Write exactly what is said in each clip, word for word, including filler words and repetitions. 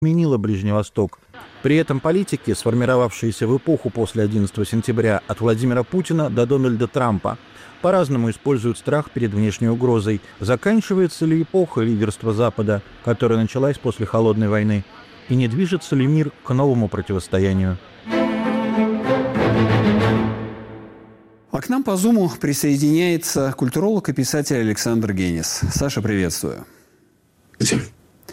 изменила Ближний Восток. При этом политики, сформировавшиеся в эпоху после одиннадцатого сентября от Владимира Путина до Дональда Трампа, по-разному используют страх перед внешней угрозой. Заканчивается ли эпоха лидерства Запада, которая началась после Холодной войны? И не движется ли мир к новому противостоянию? А к нам по Зуму присоединяется культуролог и писатель Александр Генис. Саша, приветствую. Спасибо.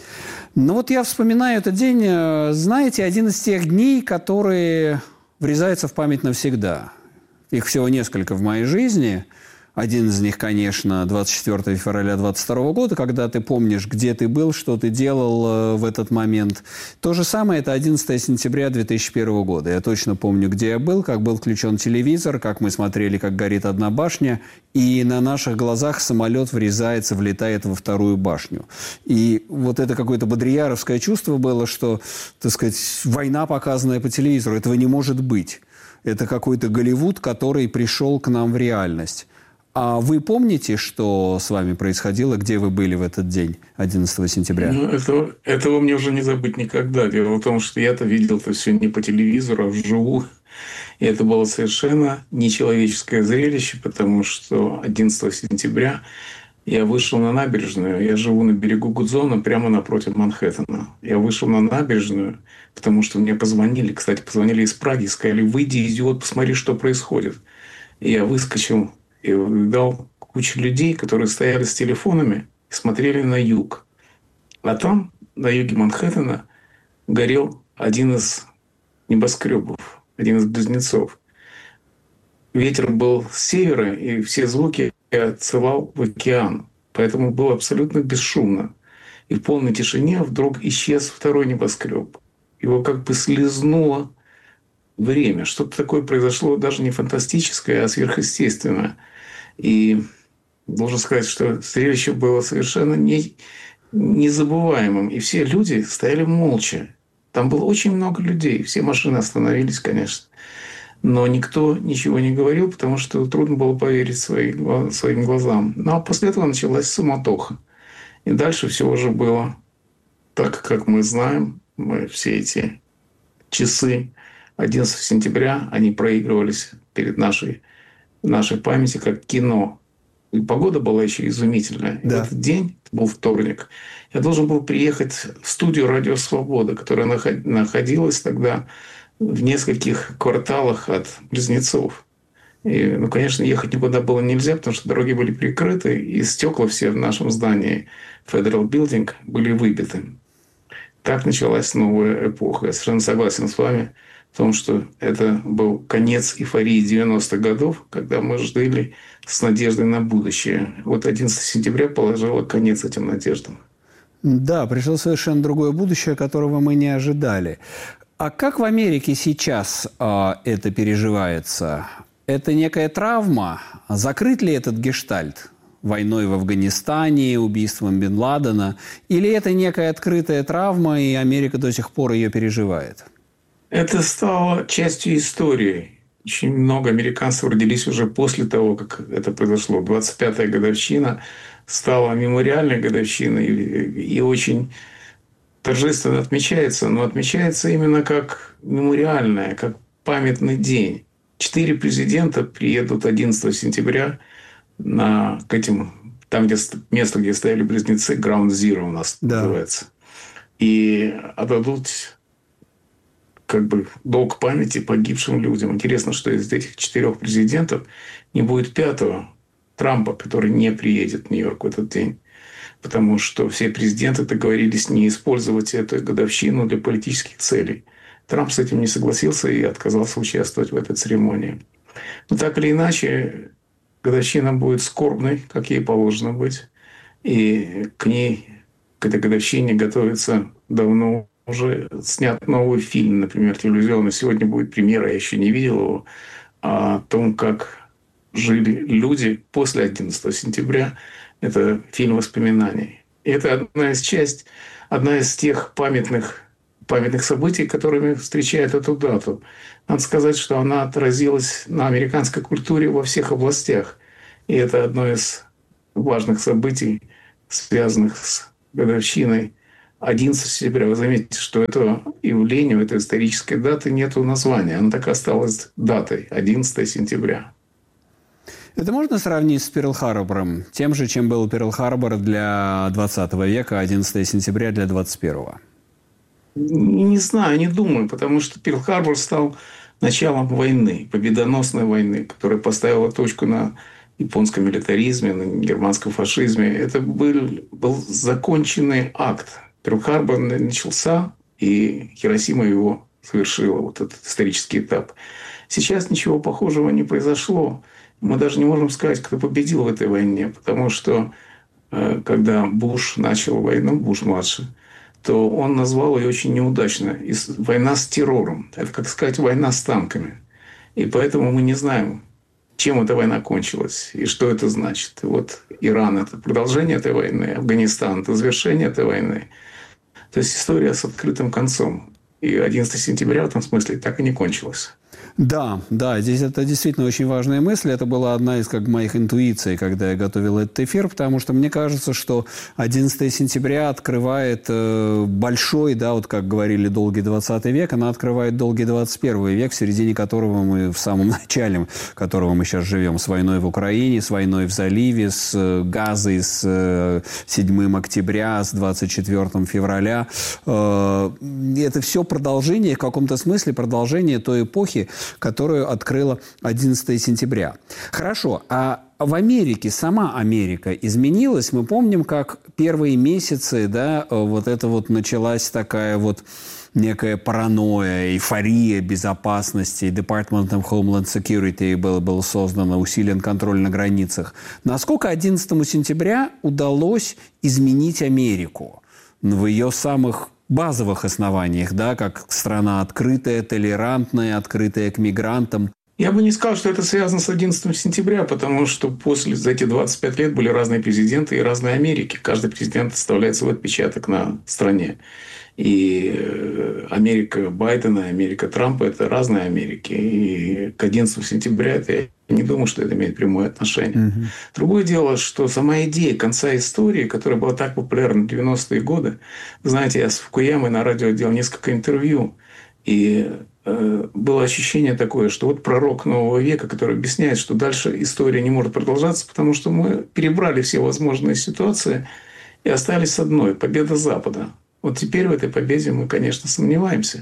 Ну вот я вспоминаю этот день, знаете, один из тех дней, которые врезаются в память навсегда. Их всего несколько в моей жизни. Один из них, конечно, двадцать четвёртого февраля двадцать второго года, когда ты помнишь, где ты был, что ты делал в этот момент. То же самое – это одиннадцатого сентября две тысячи первого года. Я точно помню, где я был, как был включен телевизор, как мы смотрели, как горит одна башня, и на наших глазах самолет врезается, влетает во вторую башню. И вот это какое-то бодрияровское чувство было, что, так сказать, война, показанная по телевизору, этого не может быть. Это какой-то Голливуд, который пришел к нам в реальность. А вы помните, что с вами происходило, где вы были в этот день, одиннадцатого сентября? Ну, этого, этого мне уже не забыть никогда. Дело в том, что я-то видел это все не по телевизору, а вживую. И это было совершенно нечеловеческое зрелище, потому что одиннадцатого сентября я вышел на набережную. Я живу на берегу Гудзона, прямо напротив Манхэттена. Я вышел на набережную, потому что мне позвонили. Кстати, позвонили из Праги, сказали: выйди, идиот, посмотри, что происходит. И я выскочил и увидал кучу людей, которые стояли с телефонами и смотрели на юг. А там, на юге Манхэттена, горел один из небоскребов, один из близнецов. Ветер был с севера, и все звуки я отсылал в океан. Поэтому было абсолютно бесшумно. И в полной тишине вдруг исчез второй небоскреб. Его как бы слезнуло время. Что-то такое произошло даже не фантастическое, а сверхъестественное. И должен сказать, что зрелище было совершенно не, незабываемым. И все люди стояли молча. Там было очень много людей. Все машины остановились, конечно. Но никто ничего не говорил, потому что трудно было поверить своим, своим глазам. Ну а после этого началась суматоха. И дальше все уже было так, как мы знаем. Мы все эти часы одиннадцатого сентября, они проигрывались перед нашей, нашей памятью как кино. И погода была еще изумительная. Да. И в этот день, это был вторник, я должен был приехать в студию «Радио Свобода», которая находилась тогда в нескольких кварталах от Близнецов. И, ну, конечно, ехать никуда было нельзя, потому что дороги были прикрыты, и стекла все в нашем здании Federal Building были выбиты. Так началась новая эпоха. Я совершенно согласен с вами в том, что это был конец эйфории девяностых годов, когда мы жили с надеждой на будущее. Вот одиннадцатого сентября положило конец этим надеждам. Да, пришло совершенно другое будущее, которого мы не ожидали. А как в Америке сейчас э, это переживается? Это некая травма? Закрыт ли этот гештальт? Войной в Афганистане, убийством Бен Ладена? Или это некая открытая травма, и Америка до сих пор ее переживает? Это стало частью истории. Очень много американцев родились уже после того, как это произошло. двадцать пятая годовщина стала мемориальной годовщиной и, и очень торжественно отмечается, но отмечается именно как мемориальная, как памятный день. Четыре президента приедут одиннадцатого сентября на, к этим, там, где место, где стояли близнецы, Ground Zero у нас да. называется, и отдадут как бы долг памяти погибшим людям. Интересно, что из этих четырех президентов не будет пятого, Трампа, который не приедет в Нью-Йорк в этот день. Потому что все президенты договорились не использовать эту годовщину для политических целей. Трамп с этим не согласился и отказался участвовать в этой церемонии. Но так или иначе, годовщина будет скорбной, как ей положено быть. И к ней, к этой годовщине готовится давно. Уже снят новый фильм, например, телевизионный. Сегодня будет премьера, я еще не видел его, о том, как жили люди после одиннадцатого сентября. Это фильм воспоминаний. И это одна из часть, одна из тех памятных, памятных событий, которыми встречает эту дату. Надо сказать, что она отразилась на американской культуре во всех областях. И это одно из важных событий, связанных с годовщиной одиннадцатого сентября, вы заметите, что это явление, у этой исторической даты нет названия. Она так и осталась датой – одиннадцатого сентября. Это можно сравнить с Перл-Харбором? Тем же, чем был Перл-Харбор для двадцатого века, одиннадцатого сентября для двадцать первого? Не, не знаю, не думаю, потому что Перл-Харбор стал началом войны, победоносной войны, которая поставила точку на японском милитаризме, на германском фашизме. Это был, был законченный акт. Перл-Харбор начался, и Хиросима его совершила, вот этот исторический этап. Сейчас ничего похожего не произошло. Мы даже не можем сказать, кто победил в этой войне, потому что когда Буш начал войну, Буш-младший, то он назвал ее очень неудачно – война с террором. Это, как сказать, война с танками. И поэтому мы не знаем, чем эта война кончилась и что это значит. Вот Иран – это продолжение этой войны, Афганистан – это завершение этой войны. То есть история с открытым концом. И одиннадцатого сентября в этом смысле так и не кончилось. Да, да, здесь это действительно очень важная мысль. Это была одна из как моих интуиций, когда я готовил этот эфир, потому что мне кажется, что одиннадцатого сентября открывает э, большой, да, вот как говорили, долгий двадцатый век, она открывает долгий двадцать первый век, в середине которого мы, в самом начале которого мы сейчас живем, с войной в Украине, с войной в заливе, с э, Газой, с э, седьмого октября, с двадцать четвёртого февраля. Э, это все продолжение, в каком-то смысле продолжение той эпохи, которую открыла одиннадцатого сентября. Хорошо, а в Америке, сама Америка изменилась? Мы помним, как первые месяцы, да, вот это вот началась такая вот некая паранойя, эйфория безопасности. Department of Homeland Security был, был создан, усилен контроль на границах. Насколько одиннадцатого сентября удалось изменить Америку в ее самых базовых основаниях, да, как страна открытая, толерантная, открытая к мигрантам? Я бы не сказал, что это связано с одиннадцатого сентября, потому что после за эти двадцать пять лет были разные президенты и разные Америки. Каждый президент оставляет свой отпечаток на стране. И Америка Байдена, Америка Трампа – это разные Америки. И к одиннадцатому сентября это, я не думаю, что это имеет прямое отношение. Mm-hmm. Другое дело, что сама идея конца истории, которая была так популярна в девяностые годы, знаете, я с Фукуямой на радио делал несколько интервью, и э, было ощущение такое, что вот пророк нового века, который объясняет, что дальше история не может продолжаться, потому что мы перебрали все возможные ситуации и остались с одной – победа Запада. Вот теперь в этой победе мы, конечно, сомневаемся.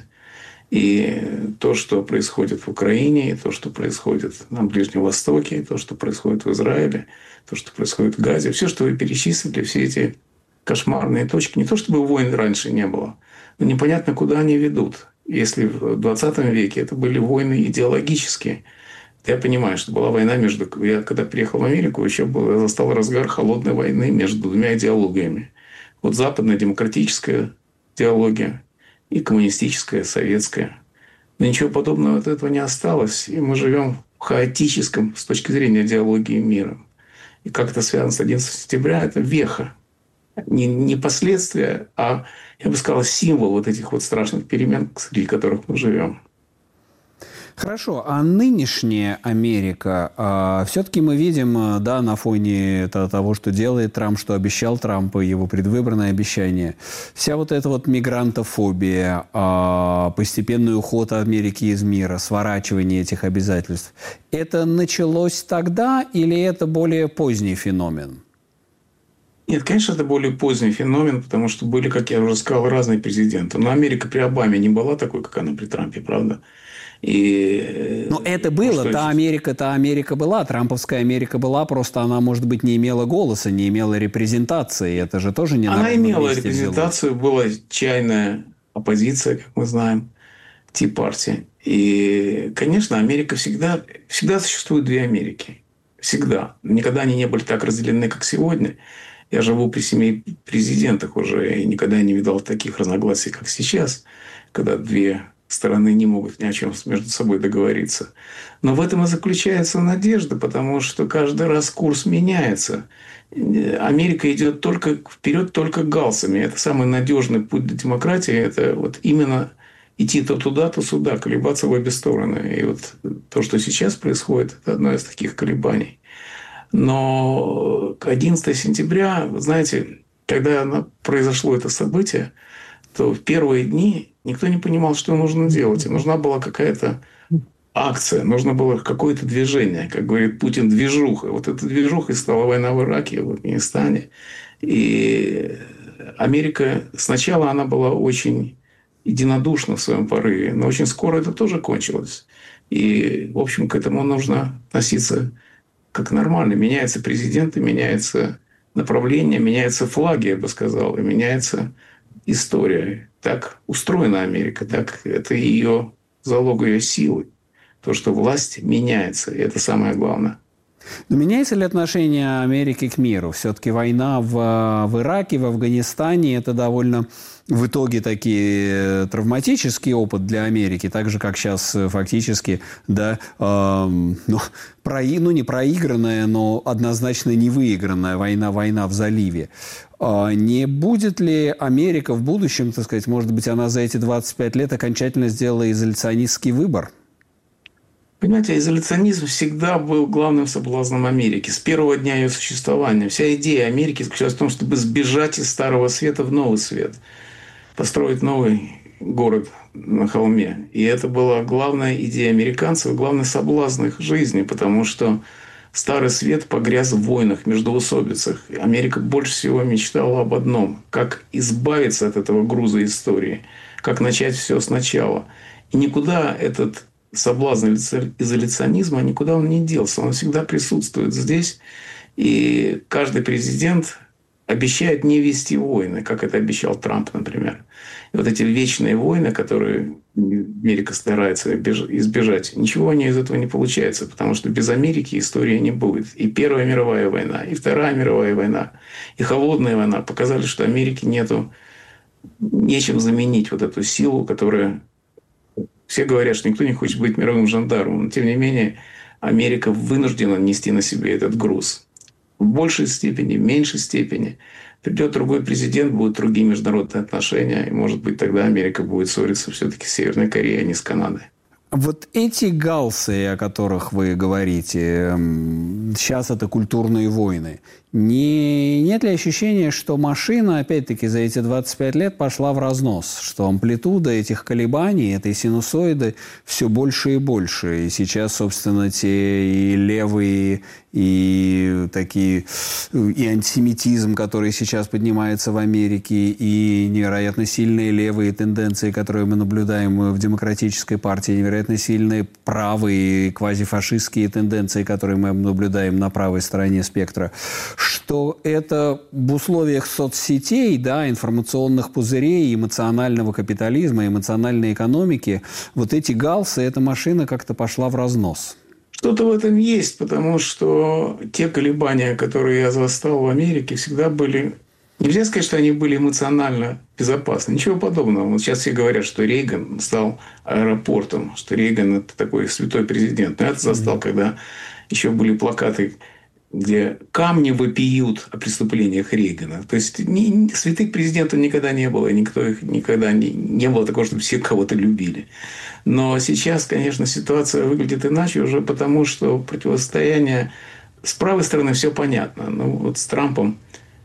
И то, что происходит в Украине, и то, что происходит на Ближнем Востоке, и то, что происходит в Израиле, то, что происходит в Газе, все, что вы перечислили, все эти кошмарные точки, не то чтобы войн раньше не было, но непонятно, куда они ведут. Если в двадцатом веке это были войны идеологические, я понимаю, что была война между... Я когда приехал в Америку, еще был, застал разгар холодной войны между двумя идеологиями. Вот западная демократическая идеология и коммунистическая, советская. Но ничего подобного от этого не осталось. И мы живем в хаотическом, с точки зрения идеологии, мира. И как это связано с одиннадцатого сентября, это веха. Не, не последствия, а, я бы сказал, символ вот этих вот страшных перемен, среди которых мы живем. Хорошо, а нынешняя Америка, а, все-таки мы видим, да, на фоне того, что делает Трамп, что обещал Трамп, его предвыборное обещание, вся вот эта вот мигрантофобия, а, постепенный уход Америки из мира, сворачивание этих обязательств, это началось тогда или это более поздний феномен? Нет, конечно, это более поздний феномен, потому что были, как я уже сказал, разные президенты. Но Америка при Обаме не была такой, как она при Трампе, правда? И... Но это было, что... та Америка, та Америка была, трамповская Америка была, просто она, может быть, не имела голоса, не имела репрезентации, это же тоже не Она имела репрезентацию, была чайная оппозиция, как мы знаем, Ти-партия. И, конечно, Америка всегда, всегда существует две Америки, всегда. Никогда они не были так разделены, как сегодня. Я живу при семи президентах уже и никогда не видал таких разногласий, как сейчас, когда две стороны не могут ни о чем между собой договориться. Но в этом и заключается надежда, потому что каждый раз курс меняется. Америка идет только вперед только галсами. Это самый надежный путь до демократии. Это вот именно идти то туда, то сюда, колебаться в обе стороны. И вот то, что сейчас происходит, это одно из таких колебаний. Но одиннадцатого сентября, знаете, когда произошло это событие, то в первые дни никто не понимал, что нужно делать. И нужна была какая-то акция, нужно было какое-то движение. Как говорит Путин, движуха. Вот эта движуха и стала война в Ираке, в Афганистане. И Америка сначала она была очень единодушна в своем порыве, но очень скоро это тоже кончилось. И, в общем, к этому нужно относиться как нормально. Меняются президенты, меняется направление, меняются флаги, я бы сказал, и меняется история. Так устроена Америка, так это ее залог ее силы. То, что власть меняется, и это самое главное. Но меняется ли отношение Америки к миру? Все-таки война в, в Ираке, в Афганистане – это довольно в итоге такие травматический опыт для Америки, так же, как сейчас фактически, да, э, ну, про, ну, не проигранная, но однозначно не выигранная война, война в заливе. Э, не будет ли Америка в будущем, так сказать, может быть, она за эти двадцать пять лет окончательно сделала изоляционистский выбор? Понимаете, изоляционизм всегда был главным соблазном Америки. С первого дня ее существования. Вся идея Америки заключалась в том, чтобы сбежать из Старого Света в Новый Свет. Построить новый город на холме. И это была главная идея американцев, главный соблазн их жизни, потому что Старый Свет погряз в войнах, междоусобицах. Америка больше всего мечтала об одном – как избавиться от этого груза истории, как начать все сначала. И никуда этот соблазн изоляционизма, никуда он не делся. Он всегда присутствует здесь. И каждый президент обещает не вести войны, как это обещал Трамп, например. И вот эти вечные войны, которые Америка старается избежать, ничего у нее из этого не получается, потому что без Америки истории не будет. И Первая мировая война, и Вторая мировая война, и Холодная война показали, что Америке нету, нечем заменить вот эту силу, которая... Все говорят, что никто не хочет быть мировым жандармом, но тем не менее Америка вынуждена нести на себе этот груз. В большей степени, в меньшей степени. Придет другой президент, будут другие международные отношения, и, может быть, тогда Америка будет ссориться все-таки с Северной Кореей, а не с Канадой. Вот эти галсы, о которых вы говорите, сейчас это культурные войны. Не, нет ли ощущения, что машина, опять-таки, за эти двадцать пять лет пошла в разнос? Что амплитуда этих колебаний, этой синусоиды все больше и больше. И сейчас, собственно, те и левые, и такие, и антисемитизм, который сейчас поднимается в Америке, и невероятно сильные левые тенденции, которые мы наблюдаем в демократической партии, невероятно сильные правые, квазифашистские тенденции, которые мы наблюдаем на правой стороне спектра, что это в условиях соцсетей, да, информационных пузырей, эмоционального капитализма, эмоциональной экономики, вот эти галсы, эта машина как-то пошла в разнос. Что-то в этом есть, потому что те колебания, которые я застал в Америке, всегда были... Нельзя сказать, что они были эмоционально безопасны. Ничего подобного. Вот сейчас все говорят, что Рейган стал аэропортом, что Рейган – это такой святой президент. Но я это застал, mm-hmm. когда еще были плакаты, где камни вопиют о преступлениях Рейгана. То есть ни, святых президентов никогда не было, и никто их никогда не, не было такого, чтобы все кого-то любили. Но сейчас, конечно, ситуация выглядит иначе уже потому, что противостояние с правой стороны все понятно. Ну вот с Трампом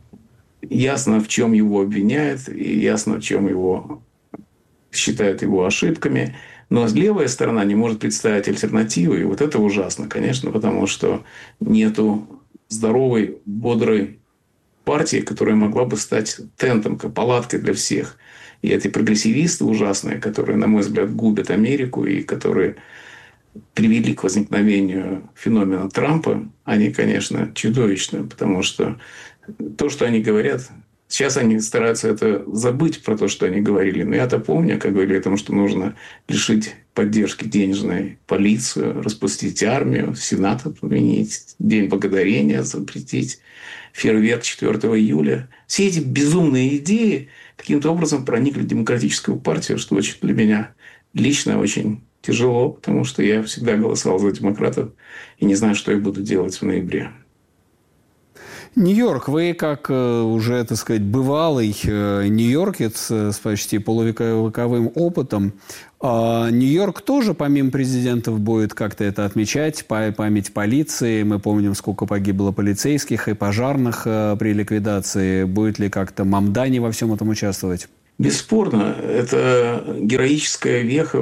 ясно, в чем его обвиняют, и ясно, в чем его считают его ошибками. Но левая сторона не может представить альтернативы. И вот это ужасно, конечно, потому что нету здоровой, бодрой партии, которая могла бы стать тентом, палаткой для всех. И эти прогрессивисты ужасные, которые, на мой взгляд, губят Америку и которые привели к возникновению феномена Трампа, они, конечно, чудовищны, потому что то, что они говорят... Сейчас они стараются это забыть про то, что они говорили. Но я-то помню, как говорили о том, что нужно лишить поддержки денежной полицию, распустить армию, Сенат отменить, День благодарения запретить, фейерверк четвёртого июля. Все эти безумные идеи каким-то образом проникли в демократическую партию, что очень для меня лично очень тяжело, потому что я всегда голосовал за демократов и не знаю, что я буду делать в ноябре. Нью-Йорк. Вы, как уже, так сказать, бывалый нью-йоркец с почти полувековым опытом, Нью-Йорк тоже, помимо президентов, будет как-то это отмечать, память полиции. Мы помним, сколько погибло полицейских и пожарных при ликвидации. Будет ли как-то Мамдани во всем этом участвовать? Бесспорно, это героическая веха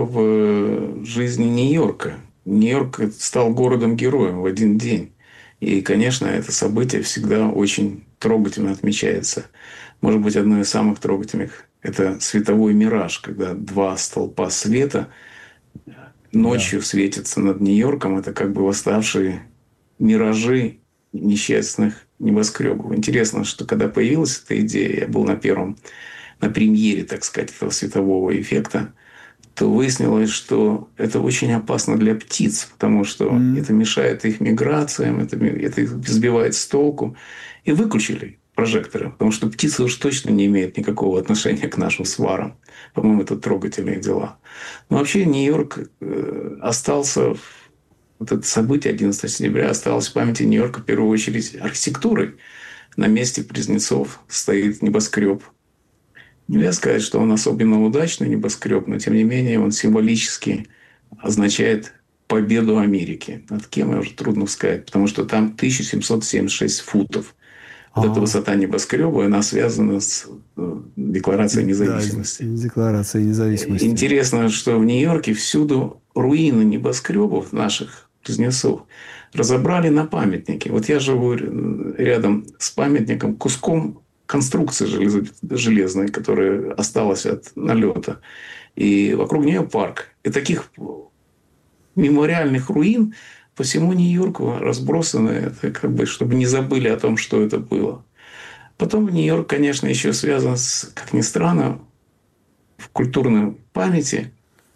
в жизни Нью-Йорка. Нью-Йорк стал городом-героем в один день. И, конечно, это событие всегда очень трогательно отмечается. Может быть, одно из самых трогательных – это световой мираж, когда два столпа света ночью да. светятся над Нью-Йорком. Это как бы восставшие миражи несчастных небоскребов. Интересно, что когда появилась эта идея, я был на первом, на премьере, так сказать, этого светового эффекта, то выяснилось, что это очень опасно для птиц, потому что mm. это мешает их миграциям, это, это их сбивает с толку. И выключили прожекторы, потому что птицы уж точно не имеют никакого отношения к нашим сварам. По-моему, это трогательные дела. Но вообще Нью-Йорк остался, вот это событие одиннадцатого сентября осталось в памяти Нью-Йорка в первую очередь архитектурой. На месте Близнецов стоит небоскреб. Нельзя сказать, что он особенно удачный небоскреб, но тем не менее он символически означает победу Америки. Над кем уже трудно сказать, потому что там тысяча семьсот семьдесят шесть футов. Вот А-а-а. Эта высота небоскреба, она связана с Декларацией независимости. Да, Декларацией независимости. Интересно, что в Нью-Йорке всюду руины небоскребов наших Близнецов разобрали на памятники. Вот я живу рядом с памятником, куском конструкции железной, которая осталась от налета. И вокруг нее парк. И таких мемориальных руин по всему Нью-Йорку разбросаны, это как бы, чтобы не забыли о том, что это было. Потом Нью-Йорк, конечно, еще связан с, как ни странно, в культурной памяти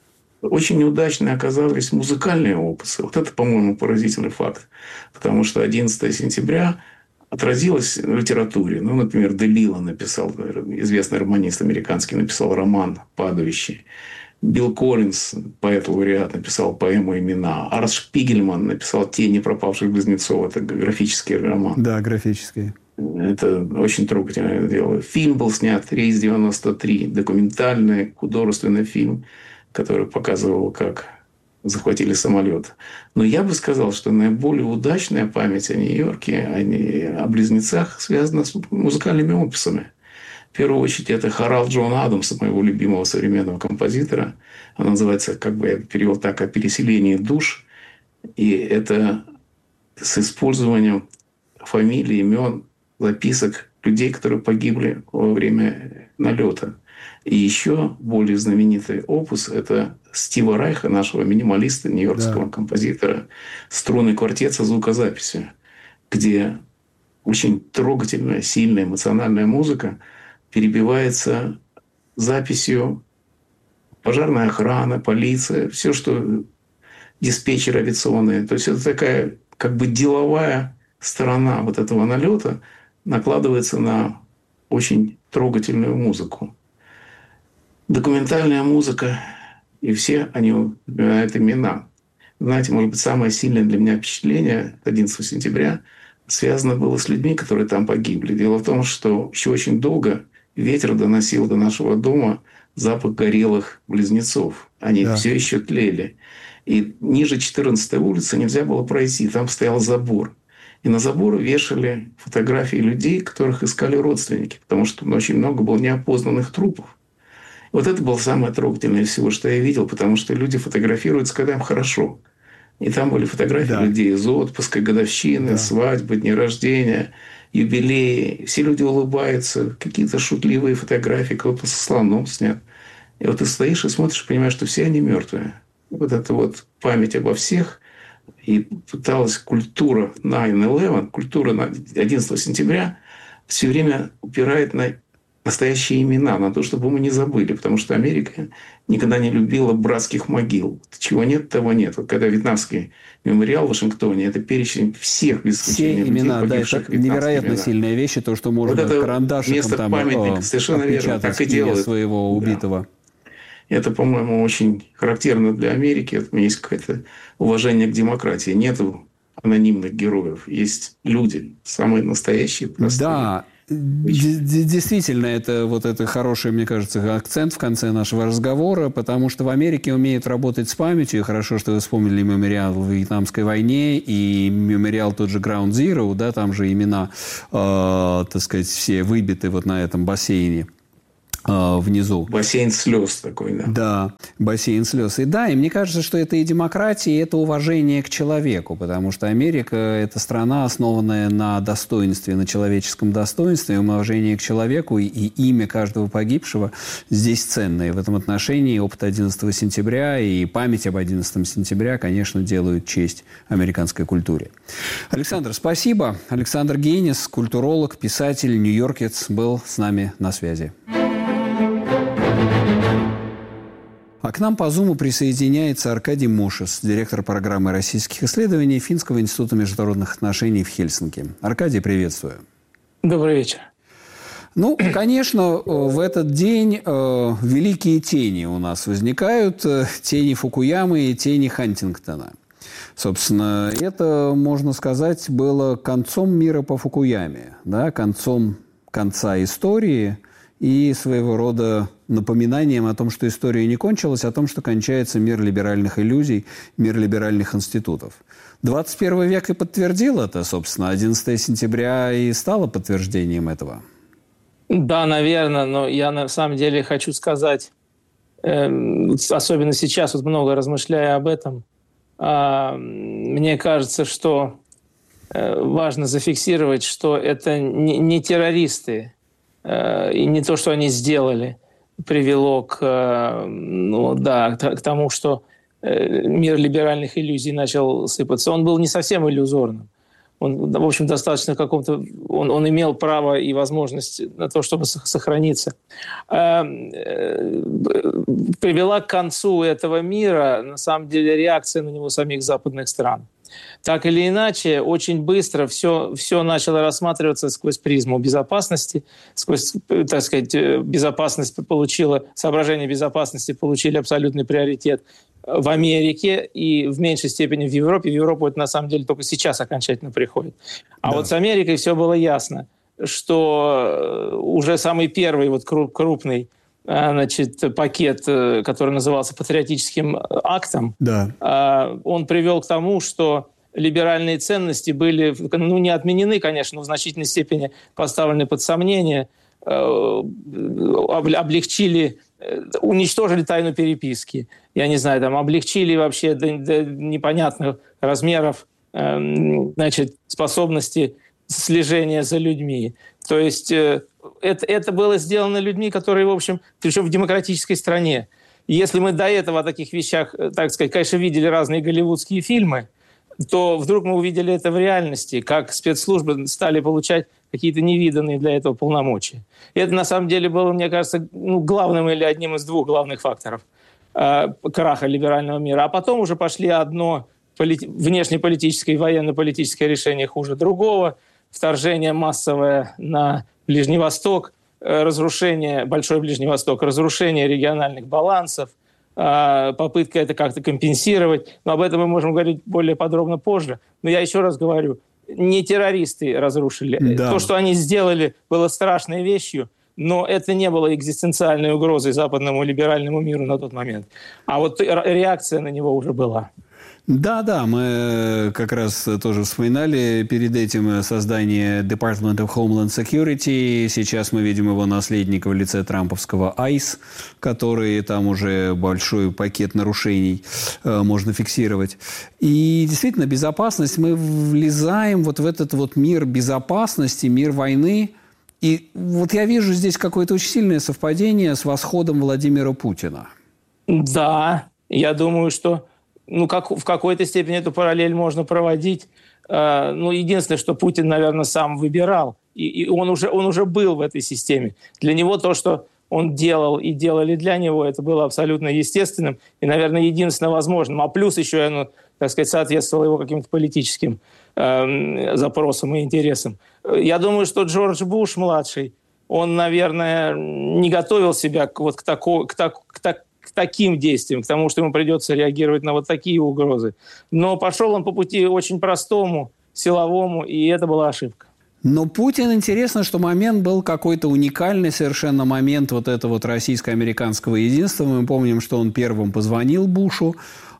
очень неудачно оказались музыкальные опусы. Вот это, по-моему, поразительный факт. Потому что одиннадцатого сентября отразилось в литературе. Ну, например, Делила написал, известный романист американский, написал роман «Падающий». Билл Коллинз, поэт-лауреат, написал поэму «Имена». Арс Шпигельман написал «Тени пропавших близнецов». Это графический роман. Да, графический. Это очень трогательное дело. Фильм был снят «Рейс девяносто три». Документальный, художественный фильм, который показывал, как захватили самолет. Но я бы сказал, что наиболее удачная память о Нью-Йорке, о близнецах связана с музыкальными опусами. В первую очередь, это хорал Джона Адамса, моего любимого современного композитора. Она называется, как бы я перевел так, «О переселении душ». И это с использованием фамилий, имен, записок людей, которые погибли во время налета. И еще более знаменитый опус – это Стива Райха, нашего минималиста, нью-йоркского да. композитора, «Струнный квартет» со звукозаписью, где очень трогательная, сильная, эмоциональная музыка перебивается записью пожарная охрана, полиция, все, что диспетчеры авиационные. То есть это такая как бы деловая сторона вот этого налета накладывается на очень трогательную музыку. Документальная музыка, и все они упоминают имена. Знаете, может быть, самое сильное для меня впечатление одиннадцатого сентября связано было с людьми, которые там погибли. Дело в том, что еще очень долго ветер доносил до нашего дома запах горелых близнецов. Они да. все еще тлели. И ниже четырнадцатой улицы нельзя было пройти. Там стоял забор. И на забор вешали фотографии людей, которых искали родственники. Потому что очень много было неопознанных трупов. Вот это было самое трогательное из всего, что я видел. Потому что люди фотографируются, когда им хорошо. И там были фотографии да. людей из отпуска, годовщины, да. свадьбы, дни рождения, юбилеи. Все люди улыбаются. Какие-то шутливые фотографии. Кто-то со слоном снят. И вот ты стоишь и смотришь, понимаешь, что все они мертвые. Вот эта вот память обо всех. И пыталась культура найн илевен, культура одиннадцатого сентября все время упирает на настоящие имена, на то, чтобы мы не забыли. Потому что Америка никогда не любила братских могил. Чего нет, того нет. Вот когда вьетнамский мемориал в Вашингтоне, это перечень всех без исключения людей, имена, да, это невероятно имена. Сильная вещь, то, что можно вот карандашиком там опечатать имя своего убитого. Да. Это, по-моему, очень характерно для Америки. Это есть какое-то уважение к демократии. Нет анонимных героев. Есть люди, самые настоящие, простые. Да, действительно, это вот это хороший, мне кажется, акцент в конце нашего разговора, потому что в Америке умеют работать с памятью. И хорошо, что вы вспомнили мемориал в Вьетнамской войне и мемориал тот же Ground Zero, да, там же имена, э, так сказать, все выбиты вот на этом бассейне. внизу. Бассейн слез такой, да. Да, бассейн слез. И да, и мне кажется, что это и демократия, и это уважение к человеку, потому что Америка – это страна, основанная на достоинстве, на человеческом достоинстве, уважении к человеку, и, и имя каждого погибшего здесь ценное. В этом отношении опыт одиннадцатого сентября и память об одиннадцатом сентября, конечно, делают честь американской культуре. Александр, спасибо. Александр Гейнис, культуролог, писатель, нью-йоркец, был с нами на связи. А к нам по Зуму присоединяется Аркадий Мошес, директор программы российских исследований Финского института международных отношений в Хельсинки. Аркадий, приветствую. Добрый вечер. Ну, конечно, в этот день э, великие тени у нас возникают. Э, тени Фукуямы и тени Хантингтона. Собственно, это, можно сказать, было концом мира по Фукуяме, да, концом конца истории и своего рода напоминанием о том, что история не кончилась, о том, что кончается мир либеральных иллюзий, мир либеральных институтов. двадцать первый век и подтвердил это, собственно. одиннадцатого сентября и стало подтверждением этого. Да, наверное, но я на самом деле хочу сказать, э, особенно сейчас, вот много размышляя об этом, э, мне кажется, что э, важно зафиксировать, что это не, не террористы, э, и не то, что они сделали, привело к, ну, да, к тому, что мир либеральных иллюзий начал сыпаться. Он был не совсем иллюзорным. Он, в общем, достаточно каком-то... Он, он имел право и возможность на то, чтобы сохраниться. Привела к концу этого мира, на самом деле, реакция на него самих западных стран. Так или иначе, очень быстро все, все начало рассматриваться сквозь призму безопасности, сквозь, так сказать, безопасность получила, соображения безопасности получили абсолютный приоритет в Америке и в меньшей степени в Европе. В Европу это на самом деле только сейчас окончательно приходит. А да. Вот с Америкой все было ясно, что уже самый первый вот крупный, значит, пакет, который назывался патриотическим актом, да. Он привел к тому, что либеральные ценности были, ну, не отменены, конечно, но в значительной степени поставлены под сомнение, облегчили, уничтожили тайну переписки. Я не знаю, там облегчили вообще до, до непонятных размеров, значит, способности слежения за людьми. То есть это, это было сделано людьми, которые, в общем, причем в демократической стране. И если мы до этого о таких вещах, так сказать, конечно, видели разные голливудские фильмы, то вдруг мы увидели это в реальности, как спецслужбы стали получать какие-то невиданные для этого полномочия. И это, на самом деле, было, мне кажется, ну, главным или одним из двух главных факторов э, краха либерального мира. А потом уже пошли одно полит... внешнеполитическое и военно-политическое решение хуже другого, вторжение массовое на Ближний Восток, э, разрушение, Большой Ближний Восток, разрушение региональных балансов, попытка это как-то компенсировать. Но об этом мы можем говорить более подробно позже. Но я еще раз говорю, не террористы разрушили. Да. То, что они сделали, было страшной вещью, но это не было экзистенциальной угрозой западному либеральному миру на тот момент. А вот реакция на него уже была. Да-да, мы как раз тоже вспоминали перед этим создание Department of Homeland Security. Сейчас мы видим его наследника в лице трамповского айс, который там уже большой пакет нарушений э, можно фиксировать. И действительно, безопасность, мы влезаем вот в этот вот мир безопасности, мир войны. И вот я вижу здесь какое-то очень сильное совпадение с восходом Владимира Путина. Да, я думаю, что ну, как, в какой-то степени эту параллель можно проводить. Э, ну, единственное, что Путин, наверное, сам выбирал. И, и он, уже, он уже был в этой системе. Для него то, что он делал и делали для него, это было абсолютно естественным и, наверное, единственно возможным. А плюс еще оно, так сказать, соответствовало его каким-то политическим э, запросам и интересам. Я думаю, что Джордж Буш-младший, он, наверное, не готовил себя к, вот, к, тако, к, так, к, так, к таким действиям, к тому, что ему придется реагировать на вот такие угрозы. Но пошел он по пути очень простому, силовому, и это была ошибка. Но Путин, интересно, что момент был какой-то уникальный совершенно момент вот этого вот российско-американского единства. Мы помним, что он первым позвонил Бушу,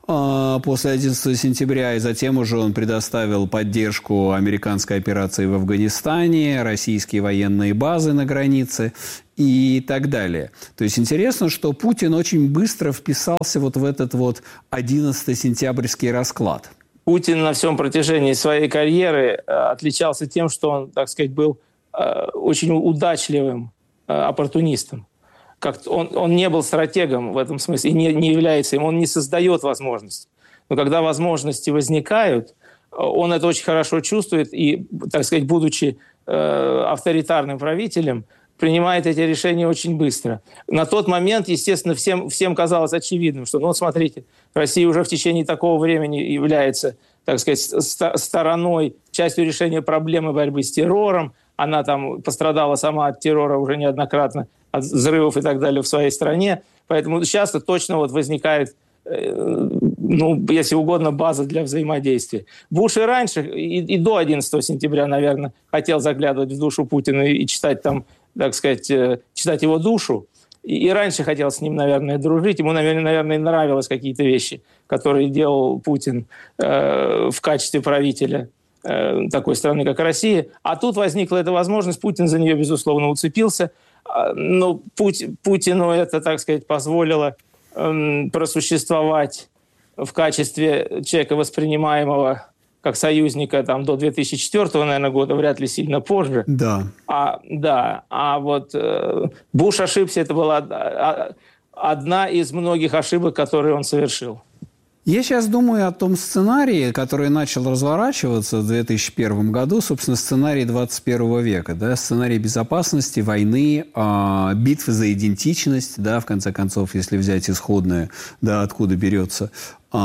после одиннадцатого сентября, и затем уже он предоставил поддержку американской операции в Афганистане, российские военные базы на границе и так далее. То есть интересно, что Путин очень быстро вписался вот в этот вот одиннадцатосентябрьский расклад. Путин на всем протяжении своей карьеры отличался тем, что он, так сказать, был очень удачливым оппортунистом. Как он, он не был стратегом в этом смысле, и не, не является им, он не создает возможности. Но когда возможности возникают, он это очень хорошо чувствует и, так сказать, будучи э, авторитарным правителем, принимает эти решения очень быстро. На тот момент, естественно, всем, всем казалось очевидным, что, ну, смотрите, Россия уже в течение такого времени является, так сказать, стороной, частью решения проблемы борьбы с террором. Она там пострадала сама от террора уже неоднократно, от взрывов и так далее в своей стране. Поэтому часто точно вот возникает, э, ну, если угодно, база для взаимодействия. Буш и раньше, и, и до одиннадцатого сентября, наверное, хотел заглядывать в душу Путина и, и читать там, так сказать, э, читать его душу. И, и раньше хотел с ним, наверное, дружить. Ему, наверное, наверное нравились какие-то вещи, которые делал Путин э, в качестве правителя э, такой страны, как Россия. А тут возникла эта возможность. Путин за нее, безусловно, уцепился. Но Путину это, так сказать, позволило эм, просуществовать в качестве человека, воспринимаемого как союзника там, до две тысячи четвёртого, наверное, года, вряд ли сильно позже. Да. А, да, а вот э, Буш ошибся, это была одна из многих ошибок, которые он совершил. Я сейчас думаю о том сценарии, который начал разворачиваться в две тысячи первом году, собственно, сценарий двадцать первого века, да, сценарий безопасности, войны, э, битвы за идентичность, да, в конце концов, если взять исходное, да, откуда берется э,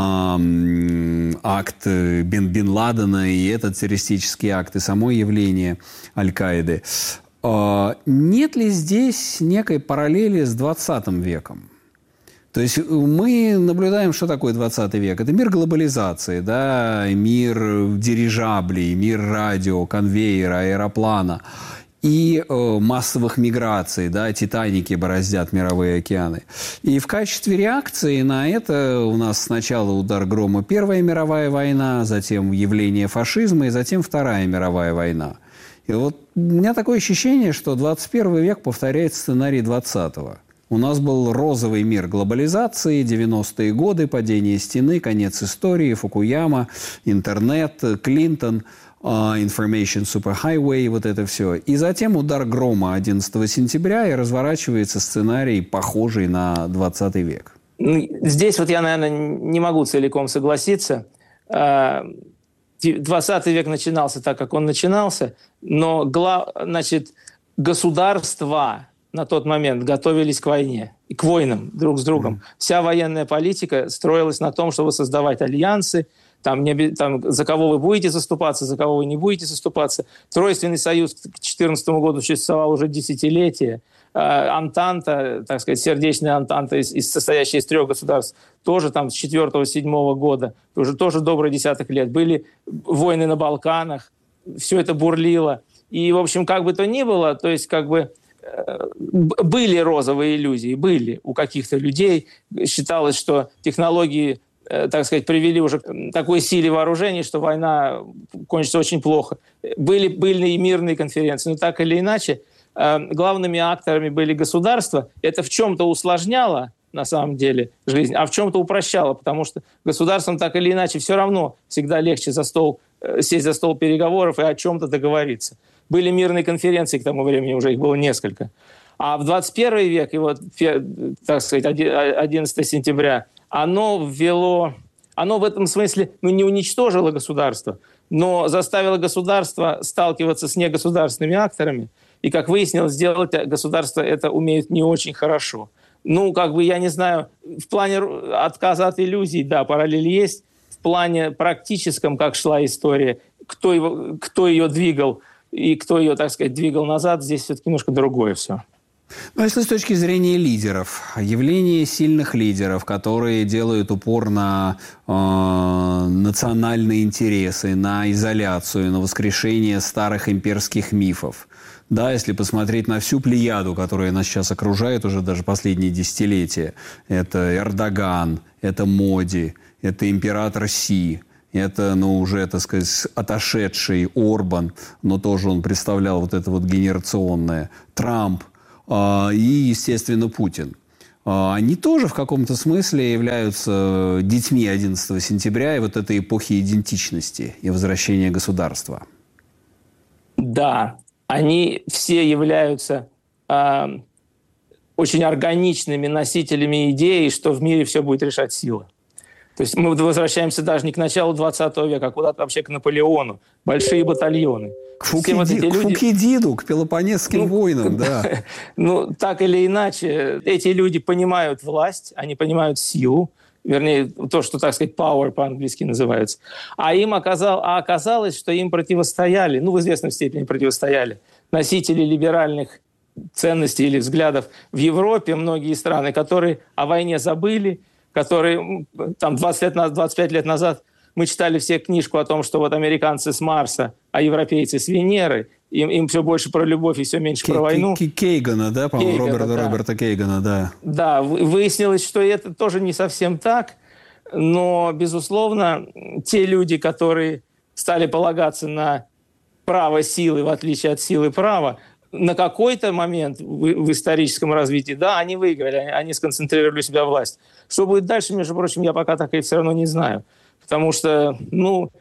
акт Бен, Бен Ладена и этот террористический акт, и само явление Аль-Каиды. Э, нет ли здесь некой параллели с двадцатым веком? То есть мы наблюдаем, что такое двадцатый век. Это мир глобализации, да, мир дирижаблей, мир радио, конвейера, аэроплана и э, массовых миграций, да, титаники бороздят мировые океаны. И в качестве реакции на это у нас сначала удар грома Первая мировая война, затем явление фашизма и затем Вторая мировая война. И вот у меня такое ощущение, что двадцать первый век повторяет сценарий двадцатого. У нас был розовый мир глобализации, девяностые годы, падение стены, конец истории, Фукуяма, интернет, Клинтон, Information Superhighway, вот это все. И затем удар грома одиннадцатого сентября, и разворачивается сценарий, похожий на двадцатый век. Здесь вот я, наверное, не могу целиком согласиться. двадцатый век начинался так, как он начинался, но, значит, государства на тот момент готовились к войне и к войнам друг с другом. Mm. Вся военная политика строилась на том, чтобы создавать альянсы, там, не, там, за кого вы будете заступаться, за кого вы не будете заступаться. Тройственный союз к две тысячи четырнадцатому году существовал уже десятилетия. Антанта, так сказать, сердечная антанта, из, из, состоящая из трех государств, тоже там с четвёртого-седьмого года, уже тоже добрый десяток лет. Были войны на Балканах, все это бурлило. И, в общем, как бы то ни было, то есть как бы были розовые иллюзии, были у каких-то людей. Считалось, что технологии, так сказать, привели уже к такой силе вооружений, что война кончится очень плохо. Были, были и мирные конференции, но так или иначе главными акторами были государства. Это в чем-то усложняло, на самом деле, жизнь, а в чем-то упрощало, потому что государствам так или иначе все равно всегда легче за стол, сесть за стол переговоров и о чем-то договориться. Были мирные конференции к тому времени, уже их было несколько. А в двадцать первый век, и вот, так сказать, одиннадцатого сентября, оно ввело, оно в этом смысле, ну, не уничтожило государство, но заставило государство сталкиваться с негосударственными акторами. И, как выяснилось, сделать государство это умеют не очень хорошо. Ну, как бы, я не знаю, в плане отказа от иллюзий, да, параллель есть. В плане практическом, как шла история, кто, его, кто ее двигал, и кто ее, так сказать, двигал назад, здесь все-таки немножко другое все. Ну, если с точки зрения лидеров, явление сильных лидеров, которые делают упор на э, национальные интересы, на изоляцию, на воскрешение старых имперских мифов, Да, если посмотреть на всю плеяду, которая нас сейчас окружает уже даже последние десятилетия. Это Эрдоган, это Моди, это император Си, это, ну, уже, так сказать, отошедший Орбан, но тоже он представлял вот это вот генерационное, Трамп э, и, естественно, Путин. Э, они тоже в каком-то смысле являются детьми одиннадцатого сентября и вот этой эпохи идентичности и возвращения государства. Да, они все являются э, очень органичными носителями идеи, что в мире все будет решать сила. То есть мы возвращаемся даже не к началу двадцатого века, а куда-то вообще к Наполеону. Большие батальоны. К Фукиди... вот люди... Фукидиду, к Пелопоннесским ну, войнам, да. Ну, так или иначе, эти люди понимают власть, они понимают силу, вернее, то, что, так сказать, power по-английски называется. А им оказал... а оказалось, что им противостояли, ну, в известной степени противостояли носители либеральных ценностей или взглядов в Европе, многие страны, которые о войне забыли, которые там двадцать лет, двадцать пять лет назад мы читали все книжку о том, что вот американцы с Марса, а европейцы с Венеры, им, им все больше про любовь и все меньше Кей- про войну. Кейгана, да, по-моему, Кейгана, Роберта, да. Роберта Кейгана, да. Да, выяснилось, что это тоже не совсем так, но, безусловно, те люди, которые стали полагаться на право силы, в отличие от силы права, на какой-то момент в, в историческом развитии, да, они выиграли, они сконцентрировали у себя власть. Что будет дальше, между прочим, я пока так и все равно не знаю. Потому что, ну,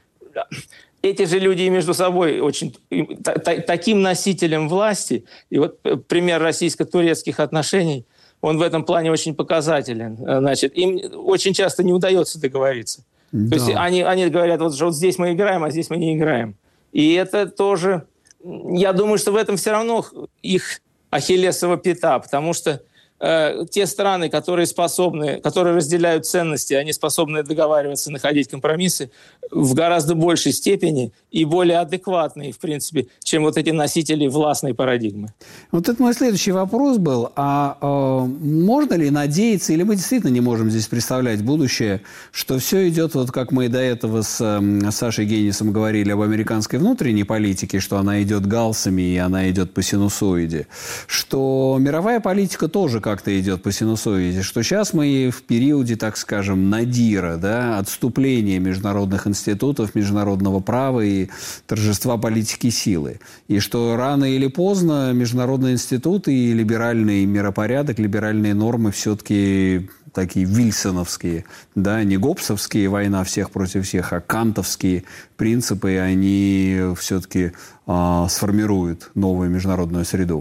эти же люди и между собой очень... Та, та, таким носителем власти, и вот пример российско-турецких отношений, он в этом плане очень показателен. Значит, им очень часто не удается договориться. Да. То есть они, они говорят, вот, что вот здесь мы играем, а здесь мы не играем. И это тоже... Я думаю, что в этом все равно их ахиллесова пята, потому что э, те страны, которые способны, которые разделяют ценности, они способны договариваться, находить компромиссы в гораздо большей степени и более адекватные, в принципе, чем вот эти носители властной парадигмы. Вот это мой следующий вопрос был. А э, можно ли надеяться, или мы действительно не можем здесь представлять будущее, что все идет, вот как мы до этого с э, Сашей Генисом говорили об американской внутренней политике, что она идет галсами и она идет по синусоиде, что мировая политика тоже как-то идет по синусоиде, что сейчас мы в периоде, так скажем, надира, да, отступления международных институтов, институтов международного права и торжества политики силы. И что рано или поздно международные институты и либеральный миропорядок, либеральные нормы все-таки такие вильсоновские, да, не гоббсовские, война всех против всех, а кантовские принципы, они все-таки э, сформируют новую международную среду.